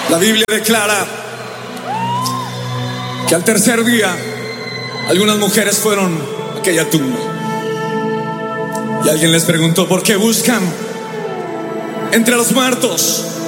La Biblia declara que al tercer día algunas mujeres fueron a aquella tumba y alguien les preguntó: ¿por qué buscan entre los muertos